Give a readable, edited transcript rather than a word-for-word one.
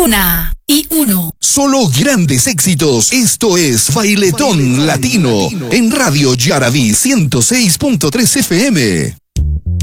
Una y uno. Solo grandes éxitos. Esto es Bailetón Latino en Radio Yaraví 106.3 FM.